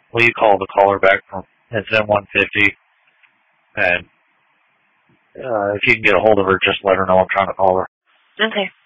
will you call the caller back from, it's N150, and if you can get a hold of her, just let her know I'm trying to call her. Okay.